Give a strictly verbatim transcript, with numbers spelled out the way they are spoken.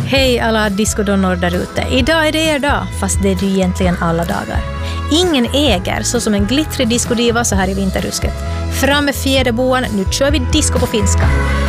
Hej alla diskodonnor där ute. Idag är det er dag, fast det är det egentligen alla dagar. Ingen äger så som en glittrig diskodiva så här i vinterrusket. Fram med fjäderboan, nu kör vi disco på finska.